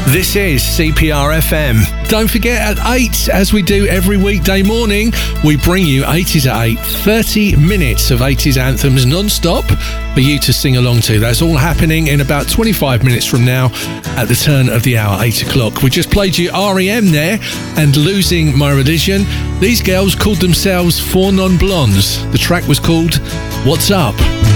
This is CPR FM. Don't forget at 8, as we do every weekday morning, we bring you 80s at 8, 30 minutes of 80s anthems non-stop for you to sing along to. That's all happening in about 25 minutes from now at the turn of the hour, 8 o'clock. We just played you REM there and Losing My Religion. These girls called themselves Four Non-Blondes. The track was called What's Up?